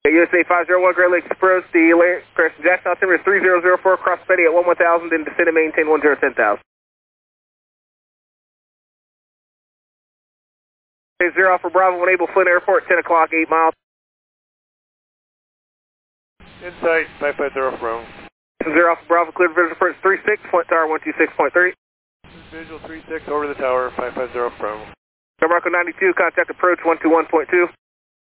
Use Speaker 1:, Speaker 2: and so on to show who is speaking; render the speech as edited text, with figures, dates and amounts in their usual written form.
Speaker 1: USA 501 Great Lakes Express, the crash in Jackson, altimeter 3004, cross Petty at 11,000, then descend and maintain 1010,000. Okay, 0 Alpha Bravo, enable Flint Airport, 10 o'clock, 8 miles.
Speaker 2: Insight, 550 from.
Speaker 1: 0 Alpha Bravo, cleared visual approach 36, Flint Tower 126.3.
Speaker 2: Visual 36 over the tower, 550 from.
Speaker 1: Marco 92, contact approach 121.2.